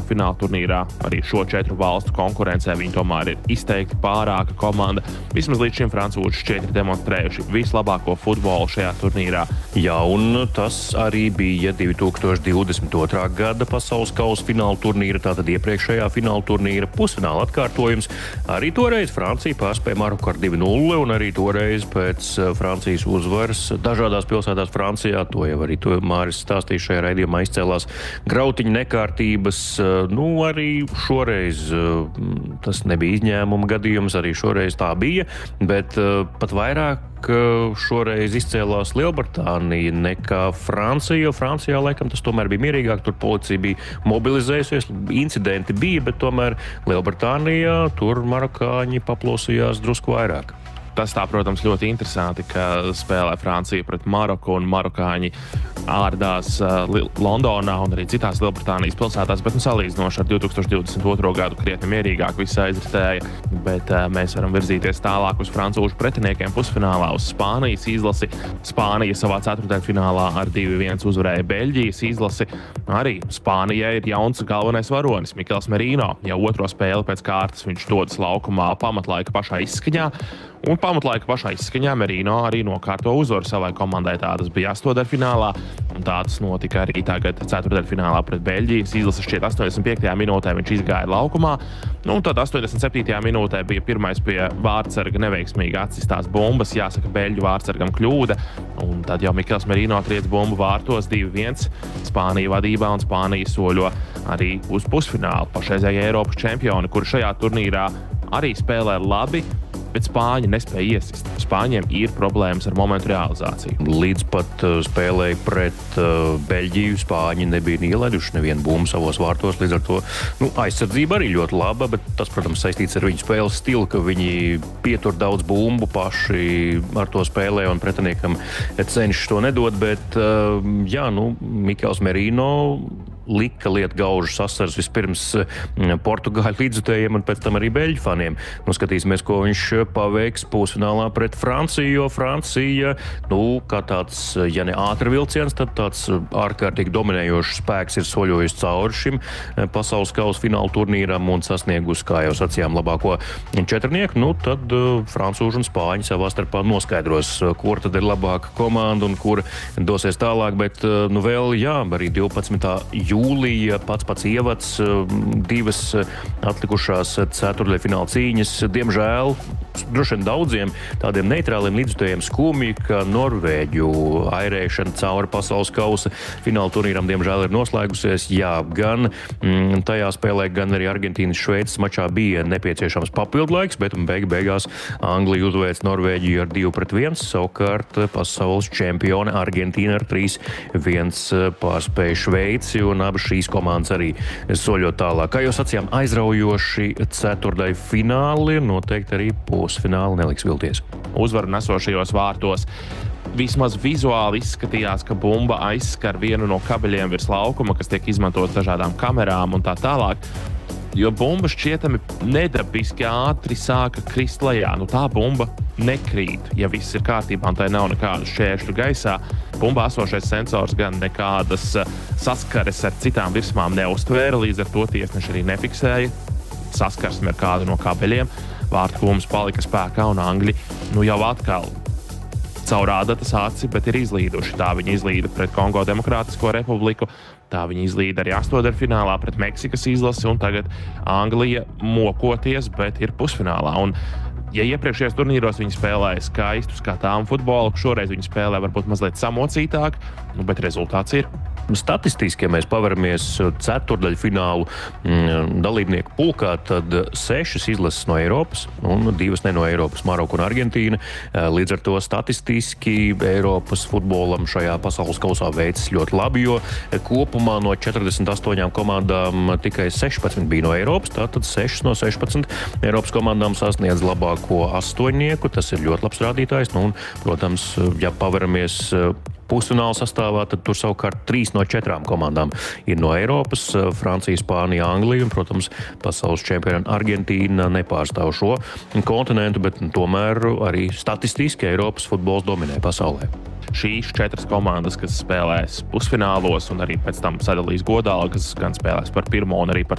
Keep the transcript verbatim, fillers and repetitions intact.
fināla turnīrā. Arī šo četru valstu konkurencē viņi tomēr ir izteikti pārāka komanda. Vismaz līdz šim francūži šķiet ir demonstrējuši vislabāko futbolu šajā turnīrā. Jā, un tas arī bija divi tūkstoši divdesmit otrā gada pasaules kausa fināla turnīra, tātad iepriekšējā fināla turnīra pusfināla atkārtojums. Arī toreiz Francija pārspēja Maroku ar divi nulle, un arī toreiz pēc Francijas uzvaras dažādās pilsētās Francijā, to jau arī to Māris stāstīja šajā raidījumā, izcēlās grautiņu nekārtības. Nu, arī šoreiz tas nebija izņēmuma gadījums, arī šoreiz tā bija, bet pat vairāk šoreiz izcēlās Lielbritānija nekā Francija, jo Francijā laikam tas tomēr bija mierīgāk, tur policija bija mobilizējusies, incidenti bija, bet tomēr Lielbritānijā tur marokāņi paplosījās drusku vairāk. Tas tā, protams, ļoti interesanti, ka spēlē Francija pret Maroku un marokāņi ārdās uh, Londonā un arī citās Lielbritānijas pilsētās, bet nu, salīdzinoši ar divi tūkstoši divdesmit otro gadu krietni mierīgāk viss aizritēja, bet uh, mēs varam virzīties tālāk uz francūžu pretiniekiem pusfinālā, uz Spānijas izlasi. Spānija savā ceturtdaļfinālā ar divi viens uzvarēja Beļģijas izlasi. Arī Spānijai ir jauns galvenais varonis Mikels Merino. Jau otro spēli pēc kārtas viņš dodas laukumā pamatlaika pašā izskaņā. Un pamatlaika pašā izskaņā Merino arī nokārto uzvaru savai komandai. Tādas bija astotdaļfinālā, un tādas notika arī tagad ceturtdaļfinālā pret Beļģijas izlasi. Šķiet astoņdesmit piektajā minūtē viņš izgāja laukumā, nu, un tad astoņdesmit septītajā minūtē bija pirmais pie vārtsarga neveiksmīgi atsistās bumbas. Jāsaka, Beļģu vārtsargam kļūda, un tad jau Mikels Merino triec bumbu vārtos divi viens. Spānija vadībā, un Spānija soļo arī uz pusfinālu. Pašreizējie Eiropas čempioni, kuri šajā turnīrā arī spēlē labi, bet Spāņi nespēja iesist. Spāņiem ir problēmas ar momentu realizāciju. Līdz pat uh, spēlēja pret uh, Beļģiju, Spāņi nebija ielaiduši nevienu bumbu savos vārtos, līdz ar to nu, aizsardzība arī ļoti laba, bet tas, protams, saistīts ar viņu spēles stilu, ka viņi pietur daudz bumbu paši ar to spēlē un pretiniekam cenšas to nedot, bet uh, jā, nu, Mikels Merino lika liet gaužu sasars vispirms Portugāļu līdzjutējiem un pēc tam arī Beļģu faniem. Nu, skatīsimies, ko viņš paveiks pusfinālā pret Franciju, jo Francija, nu, kā tāds, ja ne ātri vilciens, tad tāds ārkārtīgi dominējošs spēks ir soļojis cauri šim pasaules kausa fināla turnīram un sasniegus, kā jau sacījām, labāko četrnieku. Nu, tad uh, francūži un spāņi savā starpā noskaidros, kur tad ir labāka komanda un kur dosies tālāk, bet uh, nu vēl, jā, arī divpadsmitā jūlija pats pats ievads, divas atlikušās ceturtdaļfināla cīņas. Diemžēl, droši vien daudziem tādiem neitrāliem līdzjutējiem skumji, ka Norvēģu airēšana cauri pasaules kausa fināla turnīram diemžēl ir noslēgusies. Jā, gan mm, tajā spēlē, gan arī Argentīnas Šveices mačā bija nepieciešams papildlaiks, bet beig beigās Anglija uzveic Norvēģiju ar divi pret viens, savukārt pasaules čempione Argentīna ar trīs viens pārspēja Šveici, un abas šīs komandas arī soļot tālāk. Kā jau sacījām, aizraujoši ceturtdaļu fināli, noteikti arī pusfināli neliks vilties. Uzvaru nesošajos vārtos vismaz vizuāli izskatījās, ka bumba aizskar vienu no kabeļiem virs laukuma, kas tiek izmantots dažādām kamerām un tā tālāk. Jo bumba šķietami nedabiski ātri sāka krist lejā. Nu, tā bumba nekrīt, ja viss ir kārtībā un tai nav nekādu šķēršļu gaisā. Bumbā esošais sensors gan nekādas saskares ar citām virsmām neuztvēra, līdz ar to tiesneši arī nefiksēja saskarsmi ar kādu no kabeļiem. Vārtkūms palika spēkā un angļi nu jau atkal caur ādatas aci, bet ir izlīduši. Tā viņi izlīda pret Kongo Demokrātisko republiku, tā viņi izlīda arī astotdaļfinālā pret Meksikas izlasi, un tagad Anglija mokoties, bet ir pusfinālā. Un ja iepriekšējos turnīros viņi spēlēja skaistu, skatām futbolu, šoreiz viņi spēlē varbūt mazliet samocītāk, nu, bet rezultāts ir. Statistiski, ja mēs paveramies ceturtdaļfinālu mm, dalībnieku pulkā, tad sešas izlases no Eiropas un divas ne no Eiropas, Maroka un Argentīna. Līdz ar to statistiski Eiropas futbolam šajā pasaules kausā veicis ļoti labi, jo kopumā no četrdesmit astoņām komandām tikai sešpadsmit bija no Eiropas, tātad sešas no sešpadsmit Eiropas komandām sasniedz labāko astoņnieku. Tas ir ļoti labs rādītājs. Nu, un, protams, ja paveramies pusfināla sastāvā, tad tur savukārt trīs no četrām komandām ir no Eiropas - Francija, Spānija, Anglija un, protams, pasaules čempioni Argentīna nepārstāv šo kontinentu, bet tomēr arī statistiski Eiropas futbols dominē pasaulē. Šīs četras komandas, kas spēlēs pusfinālos un arī pēc tam sadalīs godālu, kas gan spēlēs par pirmo un arī par